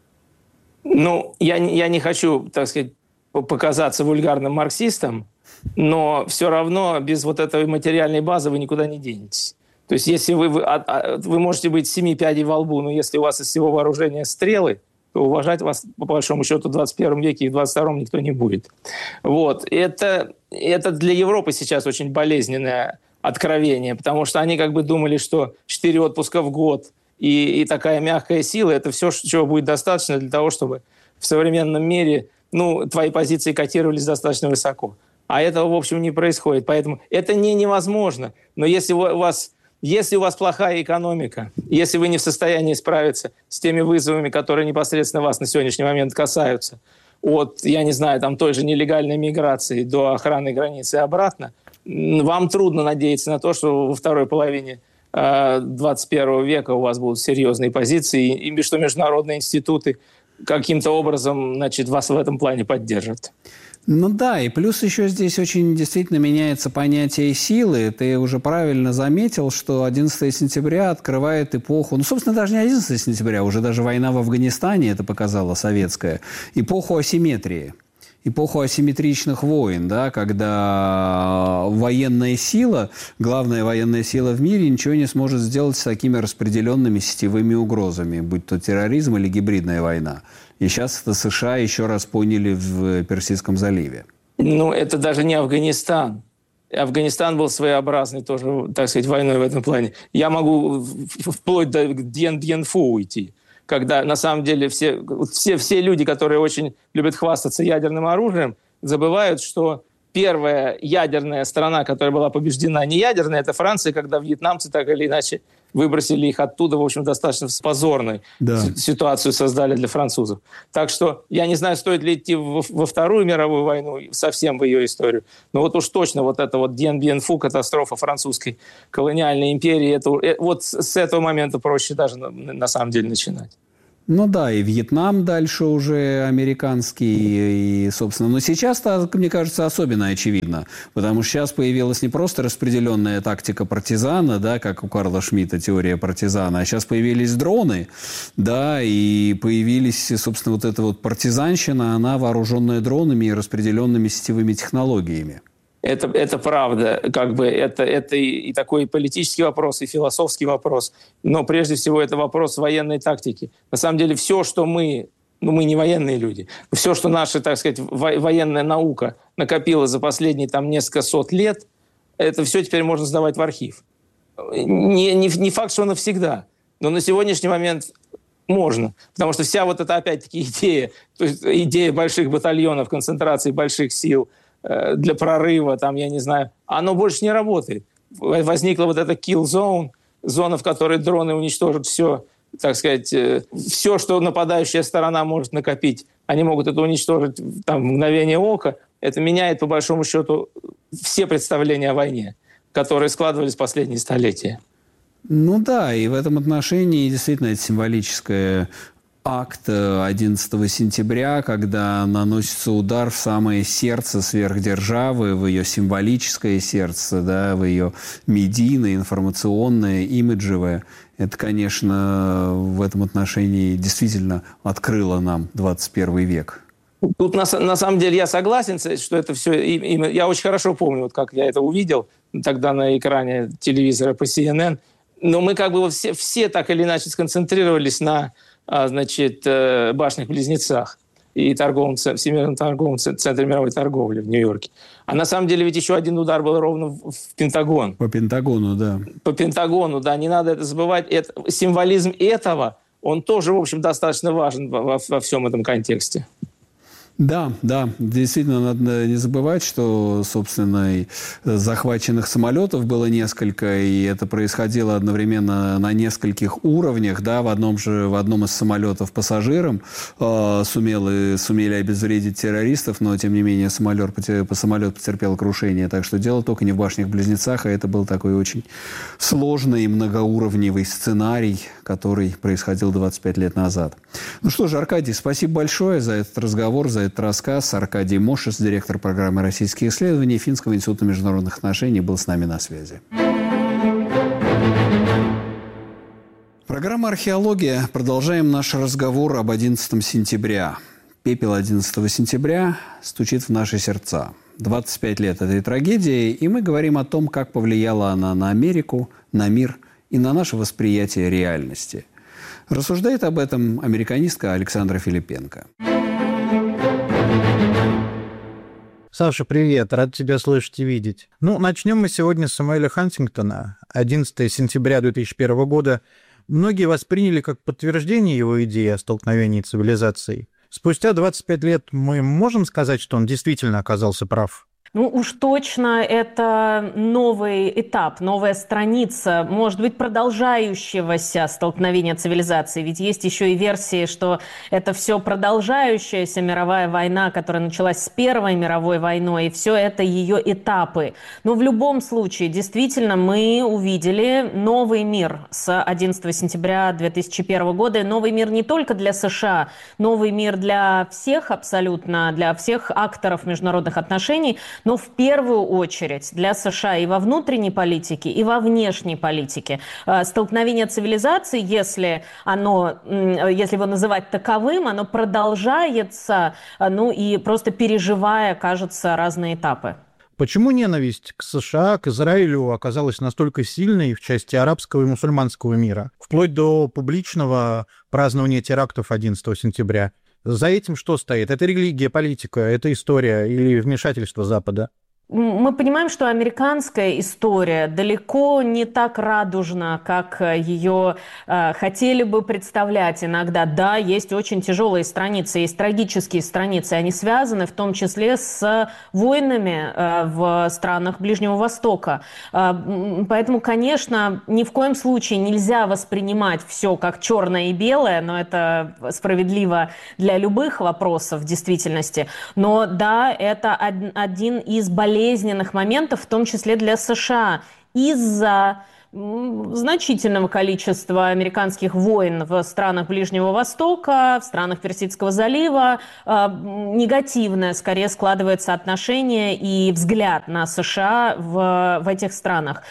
Ну, я, я не хочу, так сказать, показаться вульгарным марксистом, но все равно без вот этой материальной базы вы никуда не денетесь. То есть если вы, вы, вы можете быть семи пядей во лбу, но если у вас из всего вооружения стрелы, то уважать вас, по большому счету, в двадцать первом веке и в двадцать втором никто не будет. Вот. Это, это для Европы сейчас очень болезненное откровение, потому что они как бы думали, что четыре отпуска в год и, и такая мягкая сила – это все, чего будет достаточно для того, чтобы в современном мире, ну, твои позиции котировались достаточно высоко. А этого, в общем, не происходит. Поэтому это не невозможно. Но если у вас, если у вас плохая экономика, если вы не в состоянии справиться с теми вызовами, которые непосредственно вас на сегодняшний момент касаются, от, я не знаю, там той же нелегальной миграции до охраны границы и обратно, вам трудно надеяться на то, что во второй половине э, двадцать первого века у вас будут серьезные позиции, и что международные институты каким-то образом, значит, вас в этом плане поддержат. Ну да, и плюс еще здесь очень действительно меняется понятие силы. Ты уже правильно заметил, что одиннадцатого сентября открывает эпоху, ну, собственно, даже не одиннадцатого сентября, уже даже война в Афганистане это показала, советская, эпоху асимметрии. Эпоху асимметричных войн, да, когда военная сила, главная военная сила в мире ничего не сможет сделать с такими распределенными сетевыми угрозами, будь то терроризм или гибридная война. И сейчас это США еще раз поняли в Персидском заливе. Ну, это даже не Афганистан. Афганистан был своеобразный тоже, так сказать, войной в этом плане. Я могу вплоть до Дьен-Дьен-Фу уйти, когда на самом деле все, все, все люди, которые очень любят хвастаться ядерным оружием, забывают, что первая ядерная страна, которая была побеждена не ядерная, это Франция, когда вьетнамцы так или иначе выбросили их оттуда, в общем, достаточно позорной да. ситуацию создали для французов. Так что я не знаю, стоит ли идти во, во Вторую мировую войну, совсем в ее историю, но вот уж точно вот эта вот Дien Bien Phu, катастрофа французской колониальной империи, это, вот с этого момента проще даже на, на самом деле начинать. Ну да, и Вьетнам дальше уже американский, и, собственно, но сейчас-то, мне кажется, особенно очевидно, потому что сейчас появилась не просто распределенная тактика партизана, да, как у Карла Шмидта теория партизана, а сейчас появились дроны, да, и появились, собственно, вот эта вот партизанщина, она вооруженная дронами и распределенными сетевыми технологиями. Это, это правда, как бы это, это и, и такой политический вопрос, и философский вопрос, но прежде всего это вопрос военной тактики. На самом деле все, что мы, ну мы не военные люди, все, что наша, так сказать, во, военная наука накопила за последние там несколько сот лет, это все теперь можно сдавать в архив. Не, не, не факт, что навсегда, но на сегодняшний момент можно, потому что вся вот эта опять-таки идея, то есть идея больших батальонов, концентрации больших сил, для прорыва, там, я не знаю, оно больше не работает. Возникла вот эта kill zone, зона, в которой дроны уничтожат все, так сказать, все, что нападающая сторона может накопить. Они могут это уничтожить там, в мгновение ока. Это меняет, по большому счету, все представления о войне, которые складывались в последние столетия. Ну да, и в этом отношении действительно это символическое акт одиннадцатого сентября, когда наносится удар в самое сердце сверхдержавы, в ее символическое сердце, да, в ее медийное, информационное, имиджевое. Это, конечно, в этом отношении действительно открыло нам двадцать первый век. Тут на, на самом деле я согласен, что это все... И, и, я очень хорошо помню, вот как я это увидел тогда на экране телевизора по си эн эн. Но мы как бы вот все, все так или иначе сконцентрировались на значит, башнях-близнецах и торговом, Всемирном торговом центре мировой торговли в Нью-Йорке. А на самом деле ведь еще один удар был ровно в, в Пентагон. По Пентагону, да. По Пентагону, да, не надо это забывать. Это, символизм этого, он тоже, в общем, достаточно важен во, во всем этом контексте. Да, да, действительно, надо не забывать, что, собственно, захваченных самолетов было несколько, и это происходило одновременно на нескольких уровнях, да, в одном же, в одном из самолетов пассажирам э, сумели, сумели обезвредить террористов, но, тем не менее, самолет, самолет потерпел крушение, так что дело только не в башнях-близнецах, а это был такой очень сложный многоуровневый сценарий, который происходил двадцать пять лет назад. Ну что же, Аркадий, спасибо большое за этот разговор, за этот рассказ. Аркадий Мошес, директор программы «Российские исследования» Финского института международных отношений, был с нами на связи. Программа «Археология». Продолжаем наш разговор об одиннадцатого сентября. Пепел одиннадцатого сентября стучит в наши сердца. двадцать пять лет этой трагедии, и мы говорим о том, как повлияла она на Америку, на мир и на наше восприятие реальности. Рассуждает об этом американистка Александра Филипенко. Саша, привет. Рад тебя слышать и видеть. Ну, начнем мы сегодня с Самуэля Хантингтона. одиннадцатого сентября две тысячи первого года многие восприняли как подтверждение его идеи о столкновении цивилизаций. Спустя двадцать пять лет мы можем сказать, что он действительно оказался прав? Ну уж точно это новый этап, новая страница, может быть, продолжающегося столкновения цивилизаций. Ведь есть еще и версии, что это все продолжающаяся мировая война, которая началась с Первой мировой войной, и все это ее этапы. Но в любом случае, действительно, мы увидели новый мир с одиннадцатого сентября две тысячи первого года. Новый мир не только для США, новый мир для всех абсолютно, для всех акторов международных отношений, но в первую очередь для США и во внутренней политике, и во внешней политике. Столкновение цивилизаций, если оно, если его называть таковым, оно продолжается, ну и просто переживая, кажется, разные этапы. Почему ненависть к США, к Израилю оказалась настолько сильной в части арабского и мусульманского мира, вплоть до публичного празднования терактов одиннадцатого сентября? За этим что стоит? Это религия, политика, это история или вмешательство Запада? Мы понимаем, что американская история далеко не так радужна, как ее э, хотели бы представлять иногда. Да, есть очень тяжелые страницы, есть трагические страницы. Они связаны в том числе с войнами э, в странах Ближнего Востока. Э, поэтому, конечно, ни в коем случае нельзя воспринимать все как черное и белое, но это справедливо для любых вопросов в действительности. Но да, это один из болезненных болезненных моментов, в том числе для США, из-за значительного количества американских войн в странах Ближнего Востока, в странах Персидского залива. Негативное, скорее, складывается отношение и взгляд на США в, в этих странах.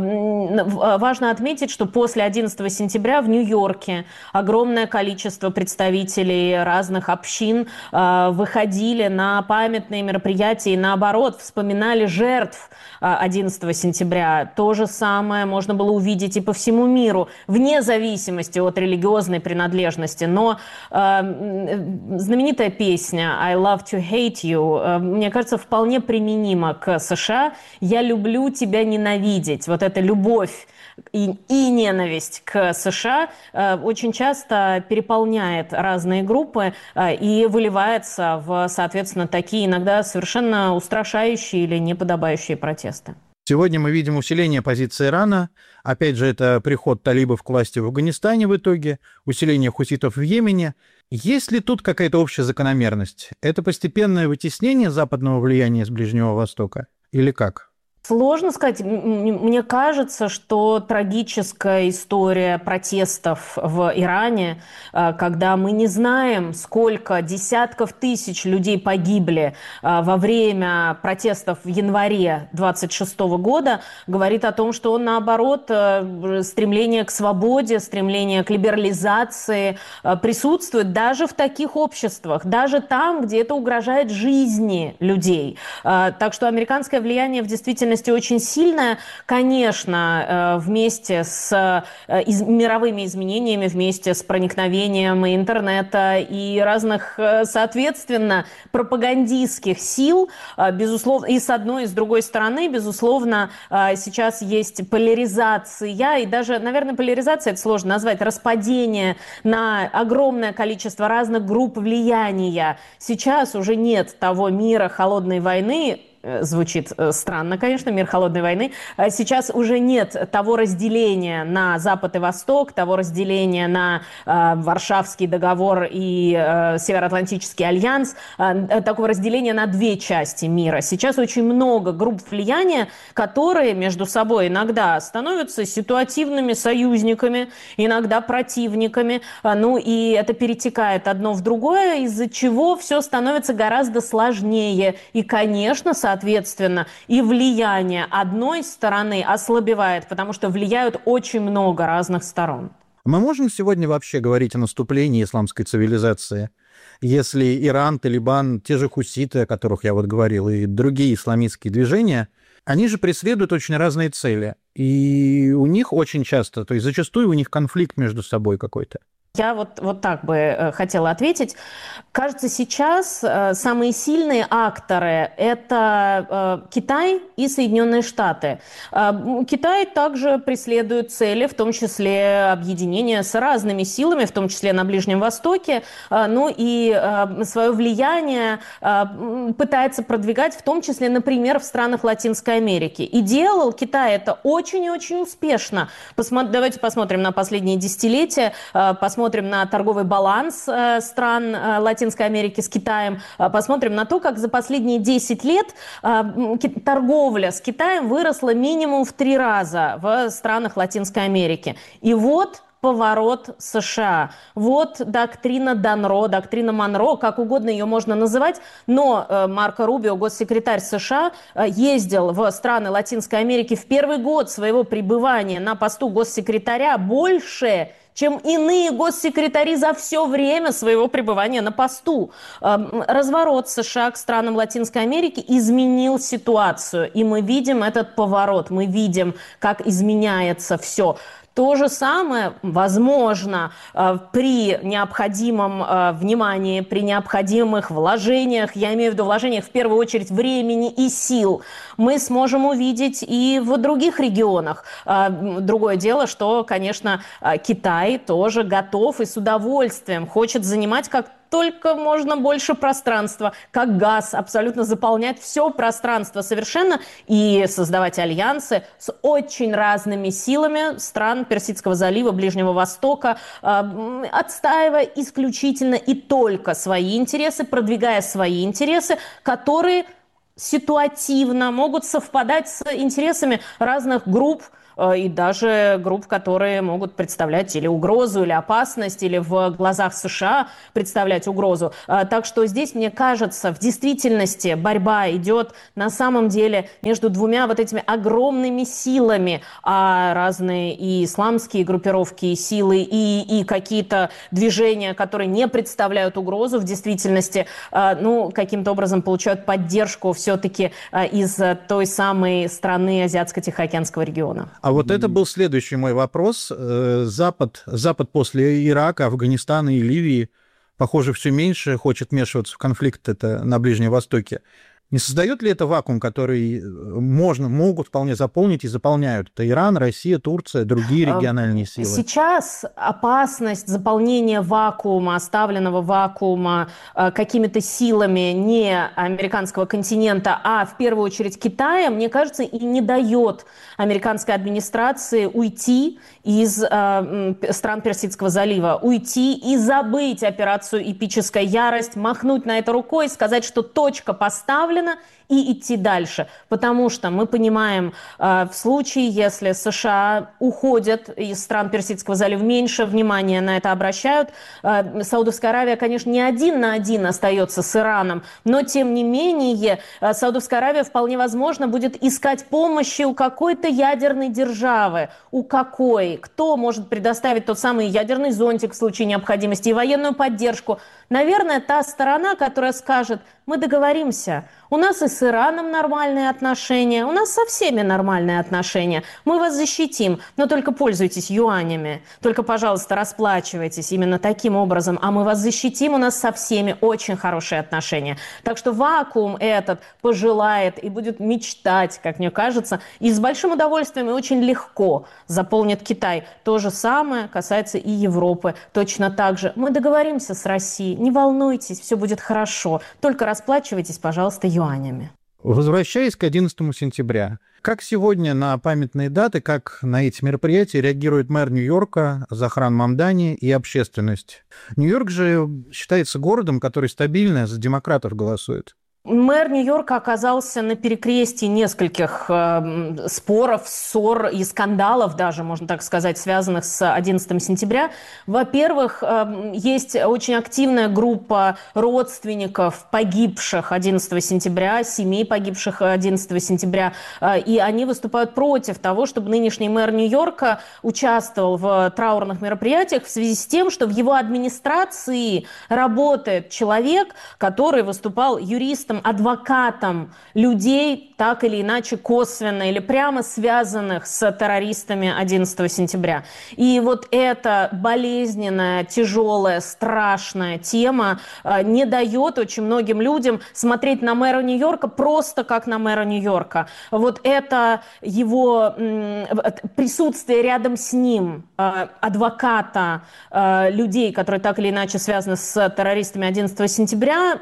Важно отметить, что после одиннадцатого сентября в Нью-Йорке огромное количество представителей разных общин выходили на памятные мероприятия и, наоборот, вспоминали жертв одиннадцатого сентября. То же самое можно было увидеть и по всему миру, вне зависимости от религиозной принадлежности. Но э, знаменитая песня «I love to hate you», э, мне кажется, вполне применима к США. «Я люблю тебя ненавидеть». Вот эта любовь и, и ненависть к США э, очень часто переполняет разные группы э, и выливается в, соответственно, такие иногда совершенно устрашающие или неподобающие протесты. Сегодня мы видим усиление позиции Ирана. Опять же, это приход талибов к власти в Афганистане в итоге, усиление хуситов в Йемене. Есть ли тут какая-то общая закономерность? Это постепенное вытеснение западного влияния с Ближнего Востока? Или как? Сложно сказать. Мне кажется, что трагическая история протестов в Иране, когда мы не знаем, сколько десятков тысяч людей погибли во время протестов в январе двадцать шестого года, говорит о том, что, наоборот, стремление к свободе, стремление к либерализации присутствует даже в таких обществах, даже там, где это угрожает жизни людей. Так что американское влияние в действительности очень сильная, конечно, вместе с мировыми изменениями, вместе с проникновением и интернета и разных, соответственно, пропагандистских сил, безусловно, и с одной, и с другой стороны, безусловно, сейчас есть поляризация, и даже, наверное, поляризация, это сложно назвать, распадение на огромное количество разных групп влияния. Сейчас уже нет того мира холодной войны. Звучит странно, конечно, мир холодной войны. Сейчас уже нет того разделения на Запад и Восток, того разделения на э, Варшавский договор и э, Североатлантический альянс, э, такого разделения на две части мира. Сейчас очень много групп влияния, которые между собой иногда становятся ситуативными союзниками, иногда противниками. Э, ну и это перетекает одно в другое, из-за чего все становится гораздо сложнее. И, конечно, соответственно, Соответственно, и влияние одной стороны ослабевает, потому что влияют очень много разных сторон. Мы можем сегодня вообще говорить о наступлении исламской цивилизации, если Иран, Талибан, те же хуситы, о которых я вот говорил, и другие исламистские движения, они же преследуют очень разные цели. И у них очень часто, то есть зачастую у них конфликт между собой какой-то. Я вот, вот так бы э, хотела ответить. Кажется, сейчас э, самые сильные акторы – это э, Китай и Соединенные Штаты. Э, Китай также преследует цели, в том числе объединение с разными силами, в том числе на Ближнем Востоке, э, ну и э, свое влияние э, пытается продвигать, в том числе, например, в странах Латинской Америки. И делал Китай это очень и очень успешно. Посмо- давайте посмотрим на последние десятилетия, э, посмотрим Посмотрим на торговый баланс э, стран э, Латинской Америки с Китаем. Э, посмотрим на то, как за последние десять лет э, торговля с Китаем выросла минимум в три раза в странах Латинской Америки. И вот поворот США. Вот доктрина Данро, доктрина Монро, как угодно ее можно называть, но э, Марко Рубио, госсекретарь США, э, ездил в страны Латинской Америки в первый год своего пребывания на посту госсекретаря больше, чем иные госсекретари за все время своего пребывания на посту. Разворот США к странам Латинской Америки изменил ситуацию, и мы видим этот поворот, мы видим, как изменяется все. То же самое, возможно, при необходимом внимании, при необходимых вложениях, я имею в виду вложениях в первую очередь времени и сил, мы сможем увидеть и в других регионах. Другое дело, что, конечно, Китай тоже готов и с удовольствием хочет занимать как только можно больше пространства, как газ, абсолютно заполнять все пространство совершенно и создавать альянсы с очень разными силами стран Персидского залива, Ближнего Востока, отстаивая исключительно и только свои интересы, продвигая свои интересы, которые ситуативно могут совпадать с интересами разных групп, и даже групп, которые могут представлять или угрозу, или опасность, или в глазах США представлять угрозу. Так что здесь, мне кажется, в действительности борьба идет на самом деле между двумя вот этими огромными силами, а разные и исламские группировки, и силы, и, и какие-то движения, которые не представляют угрозу в действительности, ну, каким-то образом получают поддержку все-таки из той самой страны Азиатско-Тихоокеанского региона. А вот это был следующий мой вопрос. Запад, Запад после Ирака, Афганистана и Ливии, похоже, все меньше хочет вмешиваться в конфликт это на Ближнем Востоке. Не создает ли это вакуум, который можно, могут вполне заполнить и заполняют? Это Иран, Россия, Турция, другие региональные силы. Сейчас опасность заполнения вакуума, оставленного вакуума какими-то силами не американского континента, а в первую очередь Китая, мне кажется, и не дает американской администрации уйти из э, стран Персидского залива, уйти и забыть операцию «Эпическая ярость», махнуть на это рукой и сказать, что точка поставлена, и идти дальше. Потому что мы понимаем, в случае, если США уходят из стран Персидского залива, меньше внимания на это обращают. Саудовская Аравия, конечно, не один на один остается с Ираном, но, тем не менее, Саудовская Аравия вполне возможно будет искать помощи у какой-то ядерной державы. У какой? Кто может предоставить тот самый ядерный зонтик в случае необходимости и военную поддержку? Наверное, та сторона, которая скажет: мы договоримся, у нас и с Ираном нормальные отношения, у нас со всеми нормальные отношения, мы вас защитим, но только пользуйтесь юанями, только, пожалуйста, расплачивайтесь именно таким образом, а мы вас защитим, у нас со всеми очень хорошие отношения. Так что вакуум этот пожелает и будет мечтать, как мне кажется, и с большим удовольствием и очень легко заполнит Китай. То же самое касается и Европы, точно так же. Мы договоримся с Россией, не волнуйтесь, все будет хорошо, только расплачивайтесь, пожалуйста, юанями. Возвращаясь к одиннадцатому сентября, как сегодня на памятные даты, как на эти мероприятия реагирует мэр Нью-Йорка Захран Мамдани и общественность? Нью-Йорк же считается городом, который стабильно за демократов голосует. Мэр Нью-Йорка оказался на перекрестии нескольких э, споров, ссор и скандалов даже, можно так сказать, связанных с одиннадцатым сентября. Во-первых, э, есть очень активная группа родственников погибших одиннадцатого сентября, семей погибших одиннадцатого сентября, э, и они выступают против того, чтобы нынешний мэр Нью-Йорка участвовал в траурных мероприятиях в связи с тем, что в его администрации работает человек, который выступал юристом, адвокатом людей, так или иначе косвенно или прямо связанных с террористами одиннадцатого сентября. И вот эта болезненная, тяжелая, страшная тема э, не дает очень многим людям смотреть на мэра Нью-Йорка просто как на мэра Нью-Йорка. Вот это его э, присутствие рядом с ним, э, адвоката, э, людей, которые так или иначе связаны с террористами одиннадцатого сентября,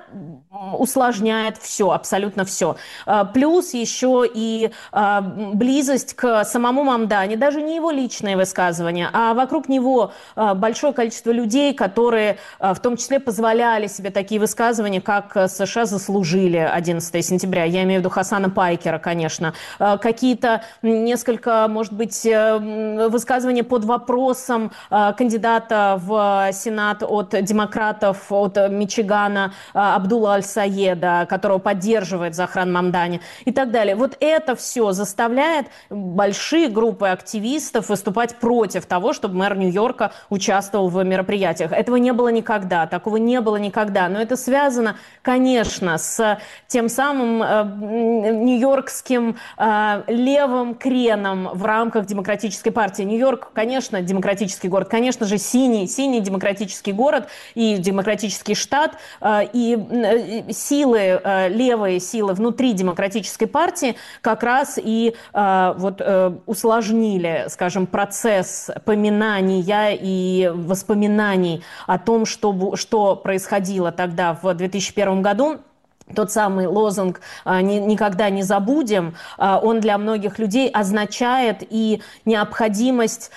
усложняет все, абсолютно все. Плюс еще и близость к самому Мамдани, даже не его личные высказывания, а вокруг него большое количество людей, которые в том числе позволяли себе такие высказывания, как США заслужили одиннадцатого сентября. Я имею в виду Хасана Пайкера, конечно. Какие-то несколько, может быть, высказывания под вопросом кандидата в Сенат от демократов, от Мичигана Абдулла Аль-Саеда, которого поддерживает Захран Мамдани и так далее. Вот это все заставляет большие группы активистов выступать против того, чтобы мэр Нью-Йорка участвовал в мероприятиях. Этого не было никогда, такого не было никогда. Но это связано, конечно, с тем самым э, нью-йоркским э, левым креном в рамках демократической партии. Нью-Йорк, конечно, демократический город, конечно же, синий, синий демократический город и демократический штат, э, и э, силы, э, левые силы внутри демократической партии как раз и э, вот, э, усложнили, скажем, процесс поминания и воспоминаний о том, что, что происходило тогда в две тысячи первом году. Тот самый лозунг «никогда не забудем», он для многих людей означает и необходимость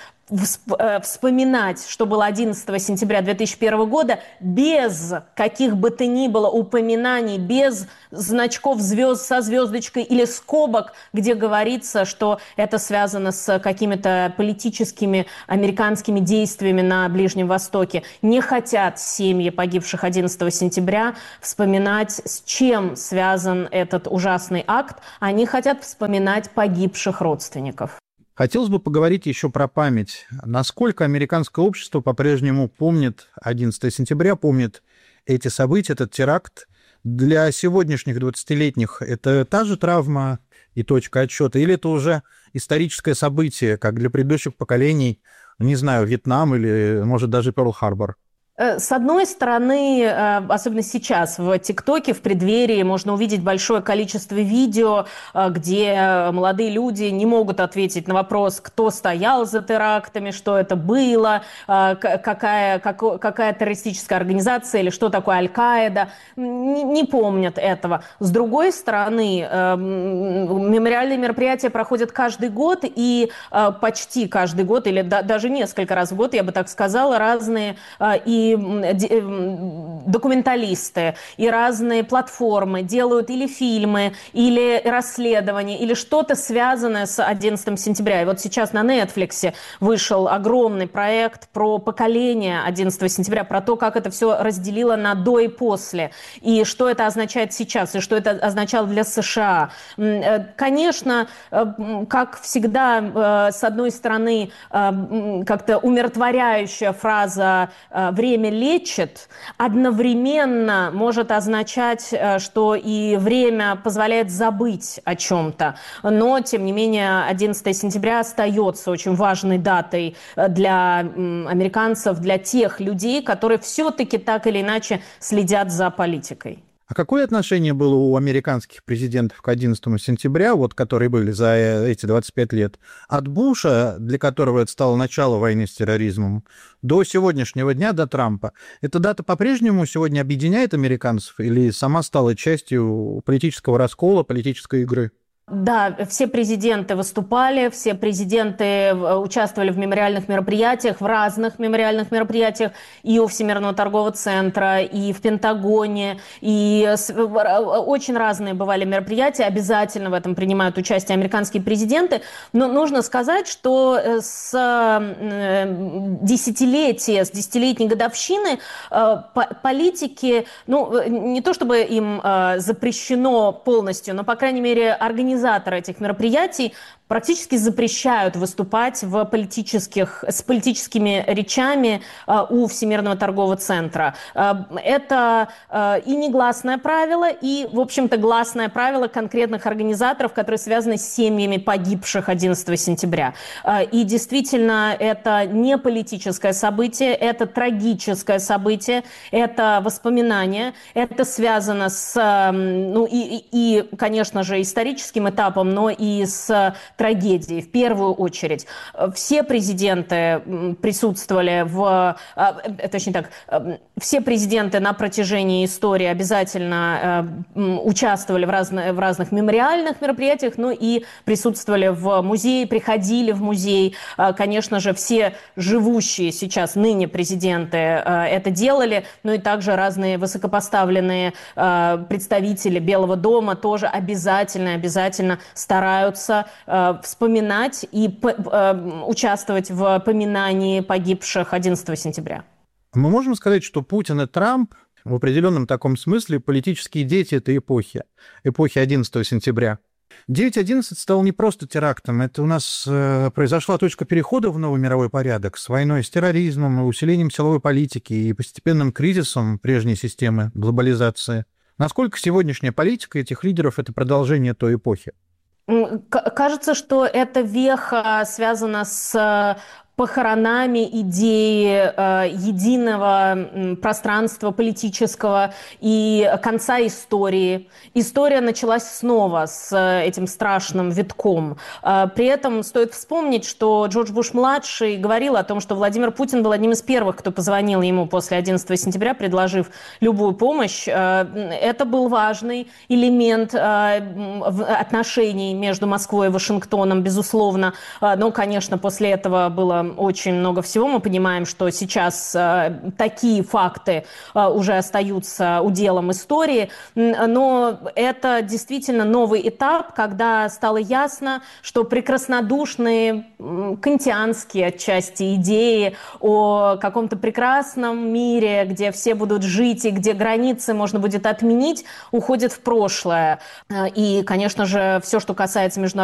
вспоминать, что было одиннадцатого сентября две тысячи первого года, без каких бы то ни было упоминаний, без значков звезд со звездочкой или скобок, где говорится, что это связано с какими-то политическими американскими действиями на Ближнем Востоке. Не хотят семьи погибших одиннадцатого сентября вспоминать, с чем связан этот ужасный акт. Они хотят вспоминать погибших родственников. Хотелось бы поговорить еще про память. Насколько американское общество по-прежнему помнит одиннадцатое сентября, помнит эти события, этот теракт? Для сегодняшних двадцатилетних это та же травма и точка отсчета? Или это уже историческое событие, как для предыдущих поколений, не знаю, Вьетнам или, может, даже Пёрл-Харбор? С одной стороны, особенно сейчас в ТикТоке, в преддверии, можно увидеть большое количество видео, где молодые люди не могут ответить на вопрос, кто стоял за терактами, что это было, какая, какая террористическая организация или что такое Аль-Каида. Не, не помнят этого. С другой стороны, мемориальные мероприятия проходят каждый год, и почти каждый год, или даже несколько раз в год, я бы так сказала, разные и документалисты и разные платформы делают или фильмы, или расследования, или что-то связанное с одиннадцатым сентября. И вот сейчас на Netflix вышел огромный проект про поколение одиннадцатого сентября, про то, как это все разделило на до и после, и что это означает сейчас, и что это означало для США. Конечно, как всегда, с одной стороны, как-то умиротворяющая фраза «время лечит», одновременно может означать, что и время позволяет забыть о чем-то. Но, тем не менее, одиннадцатое сентября остается очень важной датой для американцев, для тех людей, которые все-таки так или иначе следят за политикой. А какое отношение было у американских президентов к одиннадцатому сентября, вот, которые были за эти двадцать пять лет, от Буша, для которого это стало начало войны с терроризмом, до сегодняшнего дня, до Трампа? Эта дата по-прежнему сегодня объединяет американцев или сама стала частью политического раскола, политической игры? Да, все президенты выступали, все президенты участвовали в мемориальных мероприятиях, в разных мемориальных мероприятиях, и у Всемирного торгового центра, и в Пентагоне, и очень разные бывали мероприятия, обязательно в этом принимают участие американские президенты, но нужно сказать, что с десятилетия, с десятилетней годовщины политики, ну, не то чтобы им запрещено полностью, но, по крайней мере, организации Организаторы этих мероприятий практически запрещают выступать в политических, с политическими речами э, у Всемирного торгового центра. Э, это э, и негласное правило, и, в общем-то, гласное правило конкретных организаторов, которые связаны с семьями погибших одиннадцатого сентября. Э, и действительно, это не политическое событие, это трагическое событие, это воспоминание, это связано с, э, ну, и, и, и, конечно же, историческим этапом, но и с трагедии. В первую очередь, все президенты присутствовали в... Точнее так, все президенты на протяжении истории обязательно участвовали в, разно, в разных мемориальных мероприятиях, ну и присутствовали в музее, приходили в музей. Конечно же, все живущие сейчас, ныне президенты это делали, ну и также разные высокопоставленные представители Белого дома тоже обязательно, обязательно стараются вспоминать и э, участвовать в поминании погибших одиннадцатого сентября. Мы можем сказать, что Путин и Трамп В определенном таком смысле политические дети этой эпохи, эпохи одиннадцатого сентября. девять одиннадцать стал не просто терактом, это у нас э, произошла точка перехода в новый мировой порядок с войной с терроризмом, усилением силовой политики и постепенным кризисом прежней системы глобализации. Насколько сегодняшняя политика этих лидеров – это продолжение той эпохи? Кажется, что эта веха связана с похоронами идеи э, единого пространства политического и конца истории. История началась снова с этим страшным витком. Э, при этом стоит вспомнить, что Джордж Буш-младший говорил о том, что Владимир Путин был одним из первых, кто позвонил ему после одиннадцатого сентября, предложив любую помощь. Э, это был важный элемент э, отношений между Москвой и Вашингтоном, безусловно. Э, но, конечно, после этого было очень много всего. Мы понимаем, что сейчас э, такие факты э, уже остаются уделом истории, но это действительно новый этап, когда стало ясно, что прекраснодушные э, кантианские отчасти идеи о каком-то прекрасном мире, где все будут жить и где границы можно будет отменить, уходят в прошлое. И, конечно же, все, что касается международного